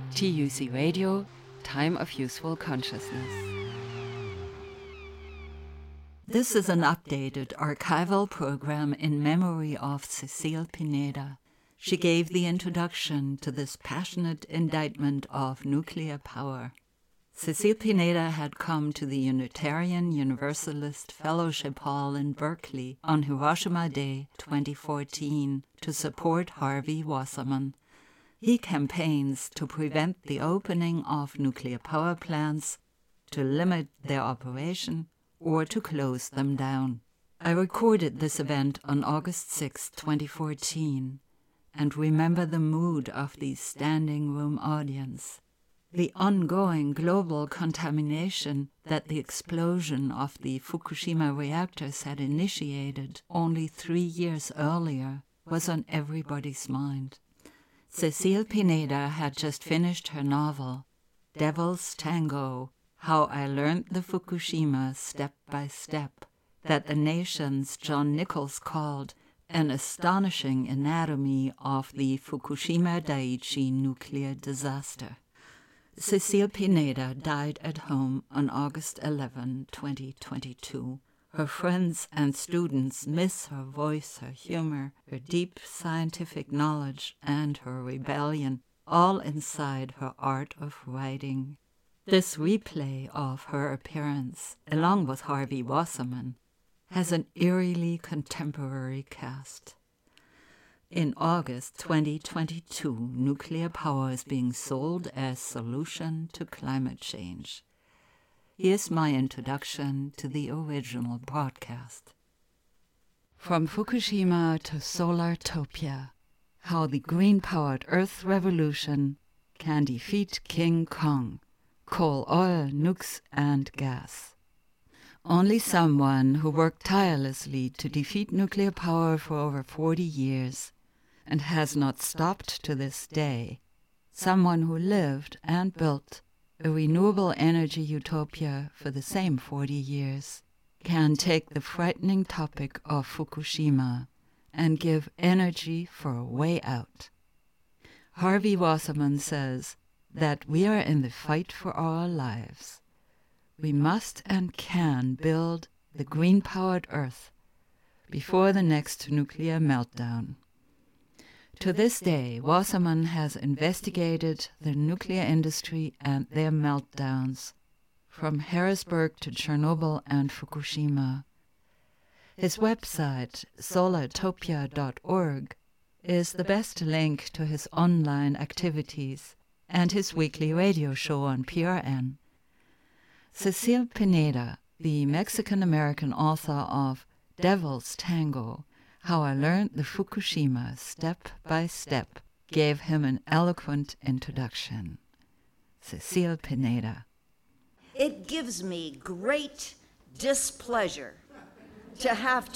TUC Radio, Time of Useful Consciousness. This is an updated archival program in memory of Cecile Pineda. She gave the introduction to this passionate indictment of nuclear power. Cecile Pineda had come to the Unitarian Universalist Fellowship Hall in Berkeley on Hiroshima Day 2014 to support Harvey Wasserman. He campaigns to prevent the opening of nuclear power plants, to limit their operation, or to close them down. I recorded this event on August 6, 2014, and remember the mood of the standing room audience. The ongoing global contamination that the explosion of the Fukushima reactors had initiated only 3 years earlier was on everybody's mind. Cecile Pineda had just finished her novel, Devil's Tango, How I Learned the Fukushima Step by Step, that the nation's John Nichols called an astonishing anatomy of the Fukushima Daiichi nuclear disaster. Cecile Pineda died at home on August 11, 2022. Her friends and students miss her voice, her humor, her deep scientific knowledge, and her rebellion, all inside her art of writing. This replay of her appearance, along with Harvey Wasserman, has an eerily contemporary cast. In August 2022, nuclear power is being sold as solution to climate change. Here's my introduction to the original broadcast. From Fukushima to Solartopia, how the green-powered Earth Revolution can defeat King Kong, coal, oil, nukes, and gas. Only someone who worked tirelessly to defeat nuclear power for over 40 years and has not stopped to this day, someone who lived and built a renewable energy utopia for the same 40 years, can take the frightening topic of Fukushima and give energy for a way out. Harvey Wasserman says that we are in the fight for our lives. We must and can build the green-powered Earth before the next nuclear meltdown. To this day, Wasserman has investigated the nuclear industry and their meltdowns, from Harrisburg to Chernobyl and Fukushima. His website, solartopia.org, is the best link to his online activities and his weekly radio show on PRN. Cecile Pineda, the Mexican-American author of Devil's Tango, How I Learned the Fukushima Step by Step, gave him an eloquent introduction. Cecile Pineda. It gives me great displeasure to have